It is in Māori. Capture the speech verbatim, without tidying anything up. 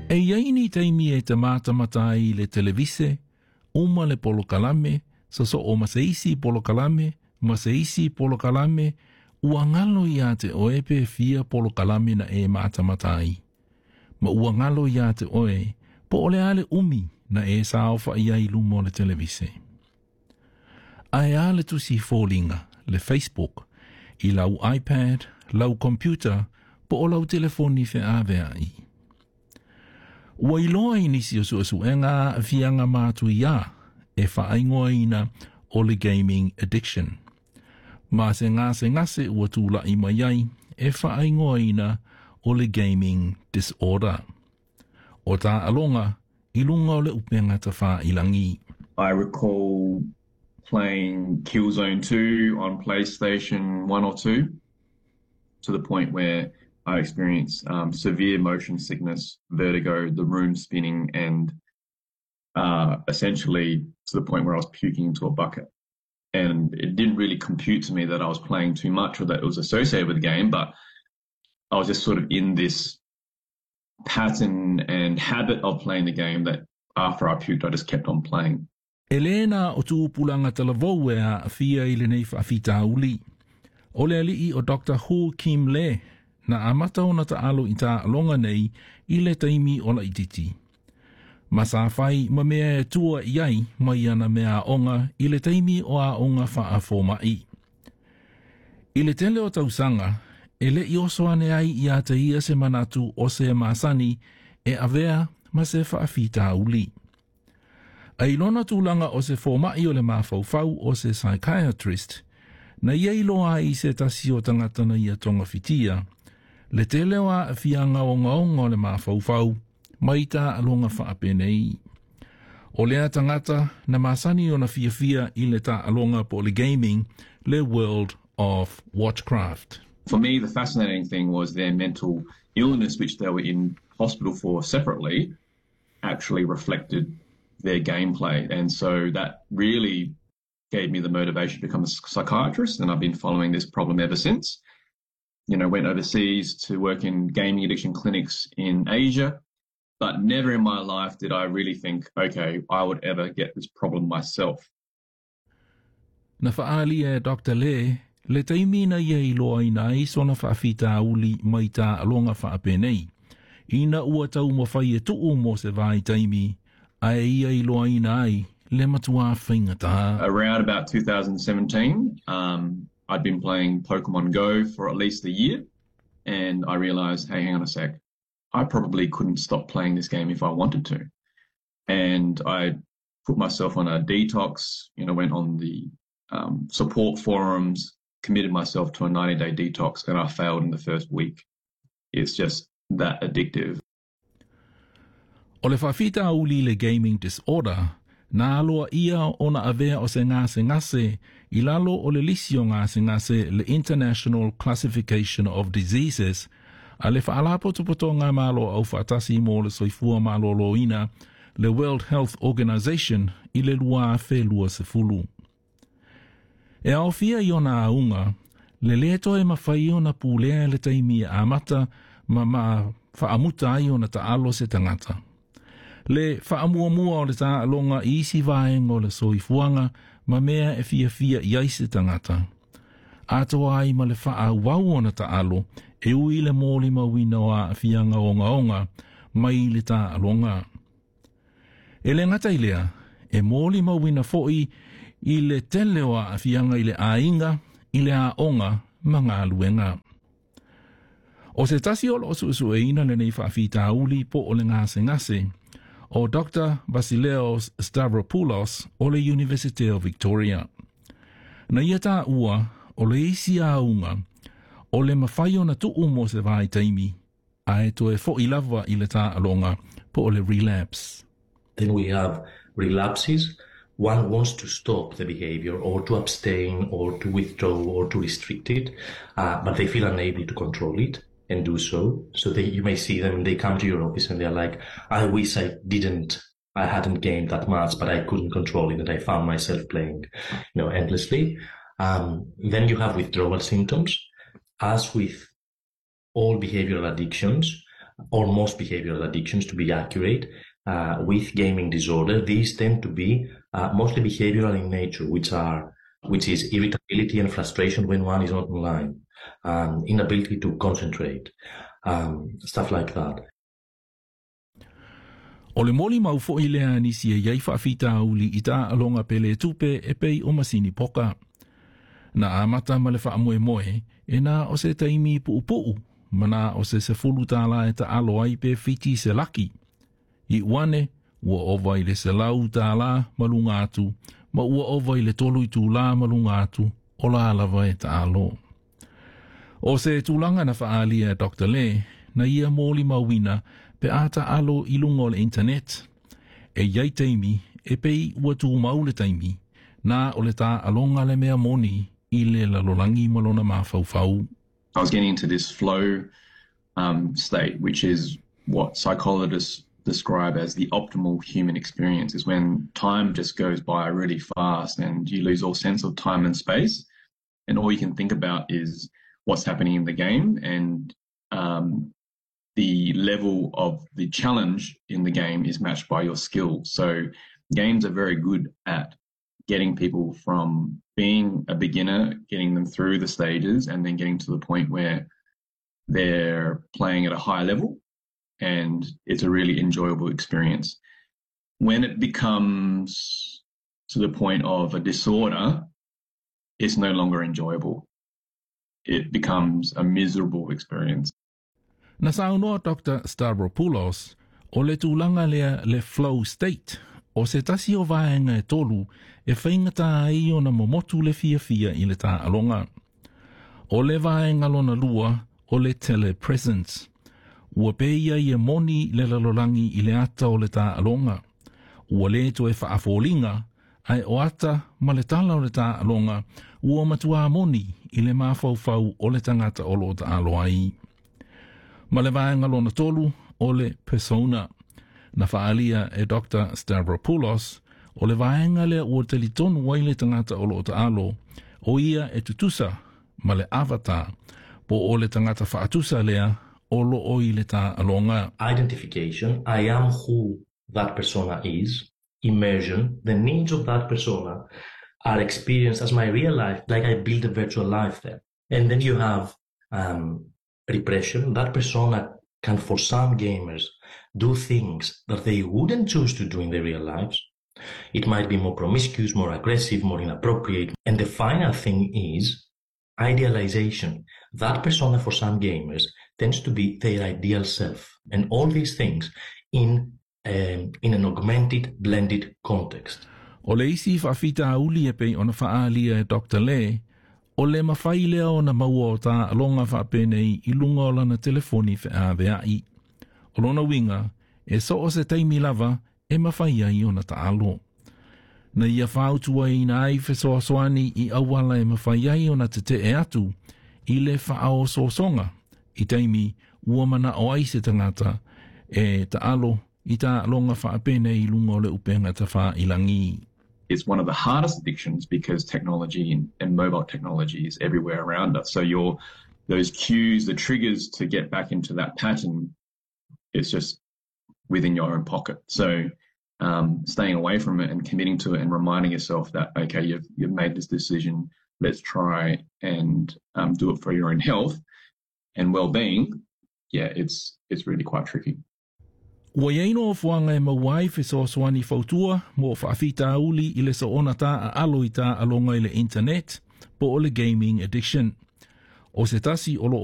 E iaini taimi e te mātamatai le televise, uma le polo kalame, sa so o maseisi polo kalame, maseisi polo kalame, ua ngalo ia te oepe fia polo kalame na e mātamatai. Ma ua ngalo ia te oe, po ole ale umi na e saofa ia ilu mo le televise. Ai ale tusi fōlinga, le Facebook, i lau iPad, lau computer, po o lau telefoni fe avea i. Ua iloa inisi o su su enga fianga mātu ia e whaingoa ina o le gaming addiction. Ma se ngā se ngase ua tūla i mai ai e whaingoa ina o le gaming disorder. O tā alonga, ilunga o le upenga ta wha ilangi. I recall playing Killzone two on PlayStation one or two to the point where I experienced um, severe motion sickness, vertigo, the room spinning, and uh, essentially to the point where I was puking into a bucket. And it didn't really compute to me that I was playing too much or that it was associated with the game, but I was just sort of in this pattern and habit of playing the game that after I puked, I just kept on playing. Elena o tūpulanga talavou e a fia i le nei whaafita uli. O le alii o Doctor Hu Kim Le, na amata o na taalo i tā alonga nei i le taimi o la ititi. Ma sa whai ma mea e tua iai mai ana mea onga i le taimi o a onga wha a fōmai. I le tele o tausanga, e le i oso ane ai i a te ia se manatu o se masani e avea ma se wha a fita uli. A ilona tūlanga o se fōmai o le mawhauwhau o se psychiatrist, na ia iloa i se tasi o tangatana i a tonga fitia, le te lewa a fianga o ngaonga o le mawhauwhau, mai tā alonga whaapenei. O lea tangata na masani o na fia fia i le tā alonga po le gaming, le world of Watchcraft. For me, the fascinating thing was their mental illness, which they were in hospital for separately, actually reflected their gameplay. And so that really gave me the motivation to become a psychiatrist, and I've been following this problem ever since. You know, went overseas to work in gaming addiction clinics in Asia, but never in my life did I really think, okay, I would ever get this problem myself. Na whaali e Doctor Le, le taimi na ia i loa ina i sona whaafita uli mai tā alonga whaapenei. Ina ua tau mo whai e tuu mo se vai taimi, ai ia i loa ina ai, le matua whaingata. Around about two thousand seventeen, um, I'd been playing Pokemon Go for at least a year, and I realized, hey, hang on a sec, I probably couldn't stop playing this game if I wanted to. And I put myself on a detox, you know, went on the um, support forums, committed myself to a ninety-day detox, and I failed in the first week. It's just that addictive. O le whawhita uli le gaming disorder, nā aloa ia o na avea o se ngase ngase, i lalo o le lisi o ngase ngase le International Classification of Diseases, a le whaalapoto ngā malo au whaatasi mo le soifua malo loina, le World Health Organization i le lua whelua se fulu. E au fia i o na aunga, le leto e mawhai o na pūlea le taimi a amata ma ma whaamuta ai o na taalo se tangata. Le whaamuamua o le tā alonga i isi vaenga o le soifuanga ma mea e fia fia i aise tangata. Atoa ai ma le whaawau o na taalo e ui le mōli mawina o a fianga onga onga mai le tā alonga. E le ngata ilea, e mōli mawina foi i le tele o a fianga i le ainga i le a onga ma ngā luenga. O se tasi o lo su su e ina le nei whaafita uli po o le ngase ngase, o Doctor Basileos Stavropoulos o le University of Victoria. Na ia tā ua o le isi a unga o le mawhai o na tuu mo se vai taimi, a e to e fo i lava i le tā alonga po o le relapse. Then we have relapses. One wants to stop the behavior or to abstain or to withdraw or to restrict it, uh, but they feel unable to control it and do so. So they, you may see them, they come to your office and they're like, I wish I didn't, I hadn't gamed that much, but I couldn't control it and I found myself playing, you know, endlessly. Um, then you have withdrawal symptoms. As with all behavioral addictions, or most behavioral addictions, to be accurate, uh, with gaming disorder, these tend to be uh, mostly behavioral in nature, which are which is irritability and frustration when one is not online, um, inability to concentrate, um, stuff like that. O le moli mau fo i lea nisi e iai whaafita uli i tā alonga pele tupe e pei o masini poka. Na amata ma le whaamoe moe, e nā o se taimi pu upu, mana o se se fulu tāla e ta alo ai pe whiti se laki. I uane, ua ova i le se lau tāla malunga atu, ma ua ova i le tolu i tū la malunga atu, o la alawa e ta alo. O se tūlanga na whaalia Doctor Le, na ia mōli mawina, pe ata alo i lunga o le internet. E iai taimi, e pei ua tū mau le taimi, nā o le tā alonga le mea moni, I le lalolangi malona mawhauwhau. I was getting into this flow um, state, which is what psychologists describe as the optimal human experience, is when time just goes by really fast and you lose all sense of time and space. And all you can think about is what's happening in the game, and um, the level of the challenge in the game is matched by your skill. So games are very good at getting people from being a beginner, getting them through the stages, and then getting to the point where they're playing at a high level, and it's a really enjoyable experience. When it becomes to the point of a disorder, it's no longer enjoyable. It becomes a miserable experience. Na saunoa Doctor Stavropoulos, o le tūlanga lea le flow state, o se tasi o vaenga e tolu, e whaingata ai o na momotu le fia fia I le tā alonga. O le vaenga lona lua, o le telepresence. Ua peia I e moni le lalolangi I le ata o le tā alonga. Ua le to e whaafolinga, ai o ata ma le tala o le tā alonga, ua matua moni I le mawhauwhau o le tangata o lo tā aloa ai. Ma le vaenga lona tolu, o le persona. Na whaalia e Doctor Stavropoulos, o le vaenga lea ua telitonu wai le tangata o lo ta alo, o ia e tutusa, ma le avatar, po o le tangata whaatusa lea, o lo o I le tā alonga. Identification, I am who that persona is. Immersion, the needs of that persona are experienced as my real life, like I build a virtual life there. And then you have um, repression. That persona can, for some gamers, do things that they wouldn't choose to do in their real lives. It might be more promiscuous, more aggressive, more inappropriate. And the final thing is idealization. That persona for some gamers tends to be their ideal self. And all these things in, um, in an augmented, blended context. O le isi whawhita uli e pei o na whaalia e Doctor Le, o le mawhai lea o na maua o tā alonga whapenei I lunga o lana telefoni wha awea I. O lona winga, e so o se taimi lava, e mawhai ai o na taalo. Na ia whautua I na ai whesoa soani I awala e mawhai ai o na te te e atu, I le whaao so songa, I taimi ua mana o ai se tangata, e taalo I tā alonga whaapene I lunga o le upenga ta wha ilangi. It's one of the hardest addictions because technology and, and mobile technology is everywhere around us. So your those cues, the triggers to get back into that pattern, it's just within your own pocket. So um, staying away from it and committing to it and reminding yourself that, okay, you've, you've made this decision, let's try and um, do it for your own health and well-being, yeah, it's it's really quite tricky. Ua iaino o fuanga e mawai whesoa soani whautua mo whaafita uli I le saona tā a alo I tā alonga I le internet po o le gaming addiction. O se tasi olo